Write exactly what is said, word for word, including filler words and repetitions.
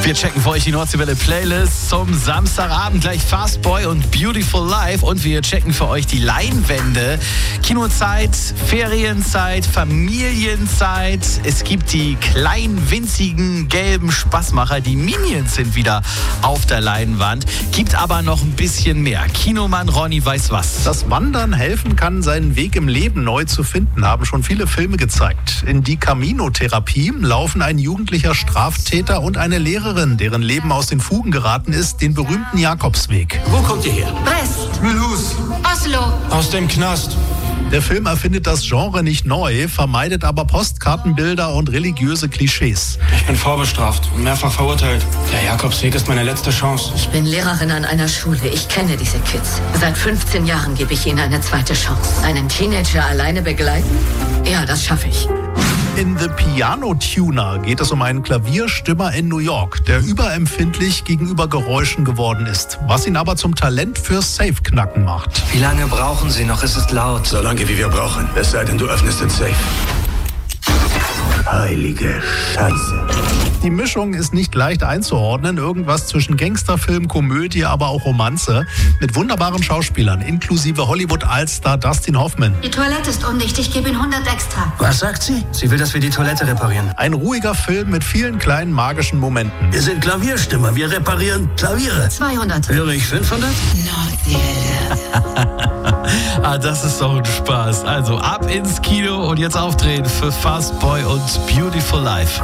Wir checken für euch die Nordseewelle Playlist zum Samstagabend. Gleich Fast Boy und Beautiful Life. Und wir checken für euch die Leinwände. Kinozeit, Ferienzeit, Familienzeit. Es gibt die kleinen, winzigen, gelben Spaßmacher. Die Minions sind wieder auf der Leinwand. Gibt aber noch ein bisschen mehr. Kinomann Ronny weiß was. Dass Wandern helfen kann, seinen Weg im Leben neu zu finden, haben schon viele Filme gezeigt. In die Camino-Therapie laufen ein jugendlicher Straftäter und eine Lehrerin, deren Leben aus den Fugen geraten ist, den berühmten Jakobsweg. Wo kommt ihr her? Brest. Mulhouse. Oslo. Aus dem Knast. Der Film erfindet das Genre nicht neu, vermeidet aber Postkartenbilder und religiöse Klischees. Ich bin vorbestraft und mehrfach verurteilt. Der Jakobsweg ist meine letzte Chance. Ich bin Lehrerin an einer Schule. Ich kenne diese Kids. Seit fünfzehn Jahren gebe ich ihnen eine zweite Chance. Einen Teenager alleine begleiten? Ja, das schaffe ich. In The Piano Tuner geht es um einen Klavierstimmer in New York, der überempfindlich gegenüber Geräuschen geworden ist, was ihn aber zum Talent fürs Safe-Knacken macht. Wie lange brauchen Sie noch? Es ist laut. So lange, wie wir brauchen. Es sei denn, du öffnest den Safe. Heilige Scheiße. Die Mischung ist nicht leicht einzuordnen. Irgendwas zwischen Gangsterfilm, Komödie, aber auch Romanze. Mit wunderbaren Schauspielern, inklusive Hollywood-Allstar Dustin Hoffman. Die Toilette ist undicht. Ich gebe Ihnen hundert extra. Was sagt sie? Sie will, dass wir die Toilette reparieren. Ein ruhiger Film mit vielen kleinen magischen Momenten. Wir sind Klavierstimmer. Wir reparieren Klaviere. zweihundert. Höre ich fünfhundert? Ah, das ist doch ein Spaß. Also ab ins Kino und jetzt aufdrehen für Fast Boy und Beautiful Life.